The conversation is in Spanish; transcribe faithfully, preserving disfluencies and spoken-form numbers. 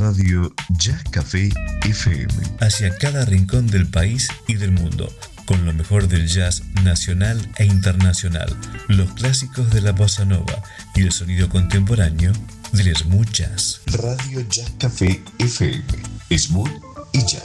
Radio Jazz Café F M. Hacia cada rincón del país y del mundo, con lo mejor del jazz nacional e internacional, los clásicos de la bossa nova y el sonido contemporáneo del smooth jazz. Radio Jazz Café F M. Smooth y jazz.